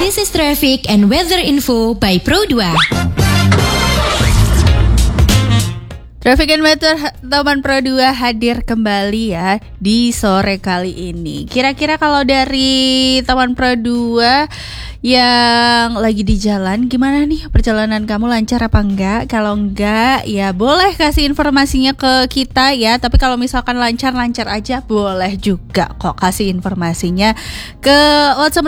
This is traffic and weather info by Pro2. Traffic and Weather Taman Pro2 hadir kembali ya di sore kali ini. Kira-kira kalau dari Taman Pro2 yang lagi di jalan, gimana nih perjalanan kamu, lancar apa enggak? Kalau enggak ya boleh kasih informasinya ke kita ya. Tapi kalau misalkan lancar-lancar aja boleh juga kok kasih informasinya ke WhatsApp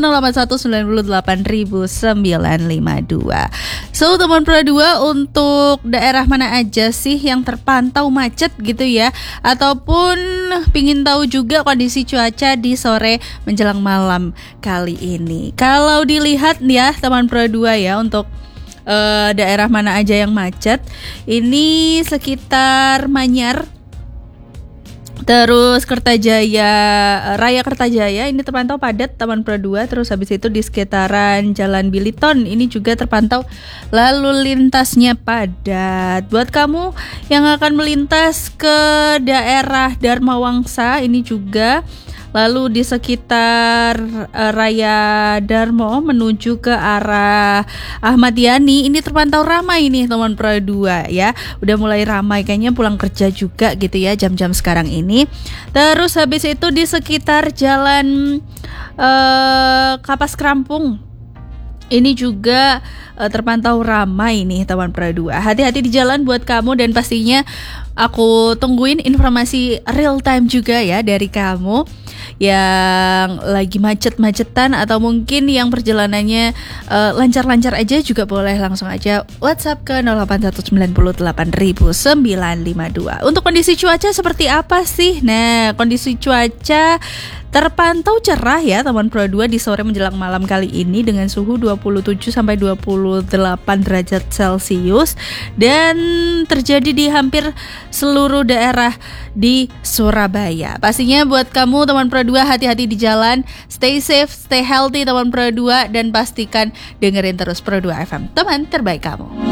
08198952. So Taman Pro2, untuk daerah mana aja sih yang terpantau macet gitu ya, ataupun pingin tahu juga kondisi cuaca di sore menjelang malam kali ini. Kalau dilihat ya Taman Pro2 ya, untuk daerah mana aja yang macet, ini sekitar Manyar, terus Kertajaya, Raya Kertajaya ini terpantau padat Taman Pro2. Terus habis itu di sekitaran Jalan Biliton ini juga terpantau lalu lintasnya padat. Buat kamu yang akan melintas ke daerah Dharma Wangsa ini juga, lalu di sekitar Raya Darmo menuju ke arah Ahmad Yani ini terpantau ramai nih Taman Pro2 ya. Udah mulai ramai kayaknya pulang kerja juga gitu ya jam-jam sekarang ini. Terus habis itu di sekitar Jalan Kapas Krampung ini juga terpantau ramai nih Taman Pro2. Hati-hati di jalan buat kamu, dan pastinya aku tungguin informasi real time juga ya dari kamu yang lagi macet-macetan, atau mungkin yang perjalanannya lancar-lancar aja juga boleh langsung aja WhatsApp ke 08198952. Untuk kondisi cuaca seperti apa sih? Nah, kondisi cuaca terpantau cerah ya Taman Pro2 di sore menjelang malam kali ini dengan suhu 27 sampai 28 derajat Celcius, dan terjadi di hampir seluruh daerah di Surabaya. Pastinya buat kamu Taman Pro2, hati-hati di jalan, stay safe, stay healthy Taman Pro2, dan pastikan dengerin terus Pro2 FM, teman terbaik kamu.